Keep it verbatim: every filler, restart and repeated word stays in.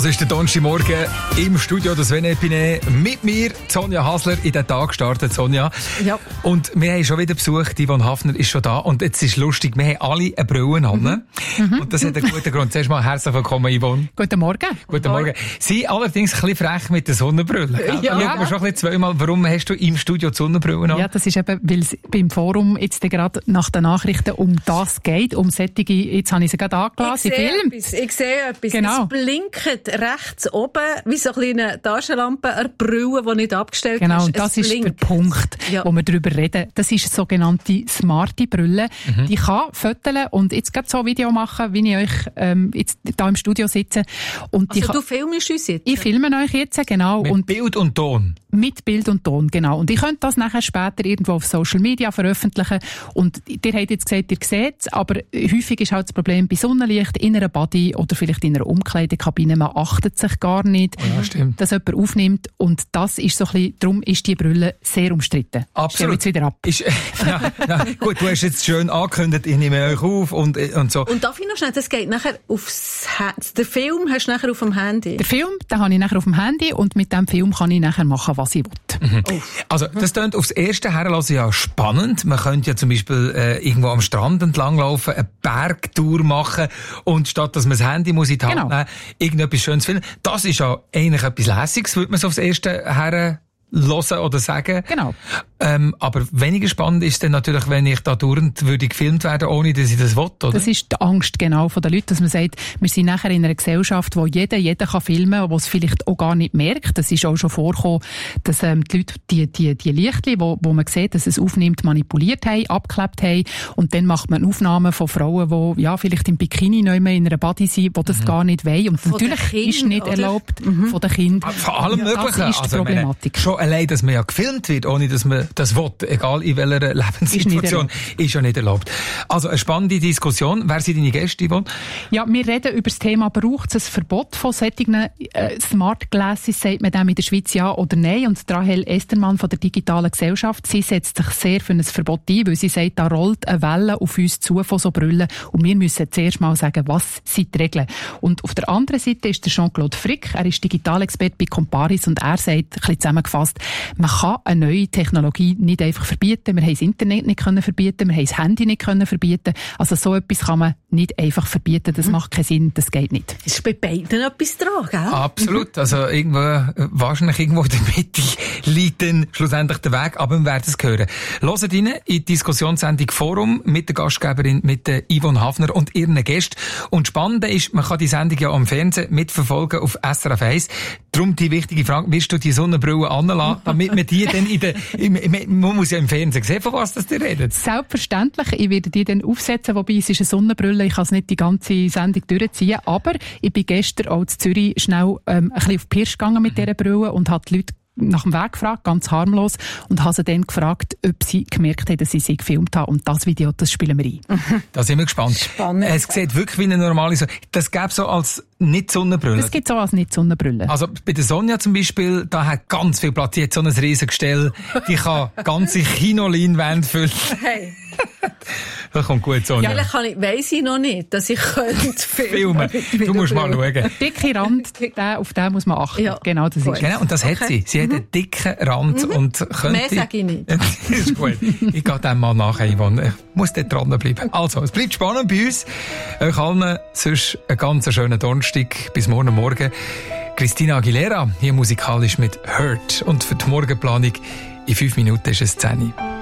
Das ist der Donnerstagmorgen im Studio des Sven Epine. Mit mir, Sonja Hasler, in den Tag gestartet, Sonja. Ja. Und wir haben schon wieder Besuch, die Yvonne Hafner ist schon da. Und jetzt ist lustig, wir haben alle eine Brille an. Mhm. Mhm. Und das hat einen guten Grund. Zuerst mal herzlich willkommen, Yvonne. Guten Morgen. Guten Morgen. Sie allerdings ein bisschen frech mit der Sonnenbrille. Ja. Da schauen wir schon ein bisschen zweimal, warum hast du im Studio die Sonnenbrille an? Ja, das ist eben, weil es beim Forum jetzt gerade nach den Nachrichten um das geht, um solche, jetzt habe ich sie gerade angelassen, ich sehe Film. etwas, ich sehe etwas. Genau. Es blinkt rechts oben, wie so eine kleine Taschenlampe, eine Brille, die nicht abgestellt genau, ist. Genau, und das es ist blinkt. der Punkt, ja. wo wir darüber reden. Das ist eine sogenannte smarte Brille. Mhm. Die kann fotografieren und jetzt gerade so ein Video machen, wie ich euch ähm, jetzt da im Studio sitze. Und also die du kann, filmst uns jetzt? Ich filme euch jetzt, genau. Mit und Bild und Ton? Mit Bild und Ton, genau. Und ich könnte das nachher später irgendwo auf Social Media veröffentlichen. Und ihr habt jetzt gesagt, ihr seht es, aber häufig ist halt das Problem bei Sonnenlicht in einer Body oder vielleicht in einer Umkleidekabine, man achtet sich gar nicht, oh ja, stimmt. dass jemand aufnimmt. Und das ist so ein bisschen, darum ist die Brille sehr umstritten. Absolut. Stell jetzt wieder ab. Ist, ja, ja, gut, du hast jetzt schön angekündigt, ich nehme euch auf und, und so. Und darf ich noch schnell, das geht nachher aufs Handy. Den Film hast du nachher auf dem Handy? Den Film, den habe ich nachher auf dem Handy und mit dem Film kann ich nachher machen, was ich will. Mhm. Oh. Also, das klingt aufs erste Herrenlassen ja spannend. Man könnte ja zum Beispiel äh, irgendwo am Strand entlang laufen, eine Bergtour machen und statt dass man das Handy muss in die Hand genau. nehmen, irgendetwas Schönes filmen. Das ist ja eigentlich etwas Lässiges, würde man so aufs erste Herren hören oder sagen. Genau. Ähm, aber weniger spannend ist dann natürlich, wenn ich da dauernd würde gefilmt werden, ohne dass ich das will, oder? Das ist die Angst genau von den Leuten, dass man sagt, wir sind nachher in einer Gesellschaft, wo jeder, jeder kann filmen, wo es vielleicht auch gar nicht merkt. Das ist auch schon vorgekommen, dass ähm, die Leute die, die, die Lichtchen, wo, wo man sieht, dass es aufnimmt, manipuliert haben, abgeklebt haben und dann macht man Aufnahmen von Frauen, die ja vielleicht im Bikini nicht mehr in einer Body sind, die das mhm. gar nicht wollen. Und von natürlich kind, ist nicht oder? erlaubt mhm. von den Kindern. Von allem ja, Möglichen. Das ist die also, Problematik. Meine, schon allein, dass man ja gefilmt wird, ohne dass man das will, egal in welcher Lebenssituation, ist, ist ja nicht erlaubt. Also eine spannende Diskussion. Wer sind deine Gäste, Yvonne? Ja, wir reden über das Thema, braucht es ein Verbot von solchen äh, Smart Glasses, sagt man dem in der Schweiz ja oder nein? Und Rahel Estermann von der digitalen Gesellschaft, sie setzt sich sehr für ein Verbot ein, weil sie sagt, da rollt eine Welle auf uns zu von so Brillen und wir müssen zuerst mal sagen, was sind die Regeln. Und auf der anderen Seite ist der Jean-Claude Frick, er ist Digitalexperte bei Comparis und er sagt, ein bisschen zusammengefasst, man kann eine neue Technologie nicht einfach verbieten. Wir haben das Internet nicht können verbieten, wir haben das Handy nicht können verbieten. Also so etwas kann man nicht einfach verbieten. Das mhm. macht keinen Sinn, das geht nicht. Es ist bei beiden etwas dran, gell? Absolut. Also irgendwo, wahrscheinlich irgendwo in der Mitte liegt dann schlussendlich der Weg, aber wir werden es hören. Hört rein in die Diskussionssendung Forum mit der Gastgeberin, mit der Yvonne Hafner und ihren Gästen. Und spannend ist, man kann die Sendung ja am Fernsehen mitverfolgen auf S R F eins. Darum die wichtige Frage, willst du die Sonnenbrille anlassen, damit man die dann in der, man muss ja im Fernsehen sehen, von was das ihr redet. Selbstverständlich, ich werde die dann aufsetzen, wobei es ist eine Sonnenbrille, ich kann es nicht die ganze Sendung durchziehen, aber ich bin gestern auch in Zürich schnell ähm, ein bisschen auf die Pirsch gegangen mit dieser Brille und habe die Leute nach dem Weg gefragt, ganz harmlos, und habe sie dann gefragt, ob sie gemerkt haben, dass ich sie gefilmt habe. Und das Video, das spielen wir ein. Da sind wir gespannt. Spannend. Es sieht wirklich wie eine normale Sonne. Das gäbe so als Nicht-Sonnenbrille. Das gibt es auch als Nicht-Sonnenbrille. Also bei der Sonja zum Beispiel, da hat ganz viel Platz. Die hat so ein riesiges Gestell. Die kann ganze Kinoleinwände füllen. Hey. Das kommt gut, Sonja. Vielleicht kann ich, weiss ich noch nicht, dass ich könnte filmen. filmen. Du musst mal schauen. Der dicke Rand, der, auf den muss man achten. Ja. Genau, das ist Genau, und das okay. hat sie. Sie hat einen dicken Rand mhm. und könnte... Mehr sage ich nicht. Das ist gut. Ich gehe dem mal nachher, Yvonne. Ich muss dort dranbleiben. Also, es bleibt spannend bei uns. Euch allen sonst einen ganz schönen Donnerstag. Bis morgen Morgen. Christina Aguilera, hier musikalisch mit Hurt. Und für die Morgenplanung in fünf Minuten ist es zehn Uhr.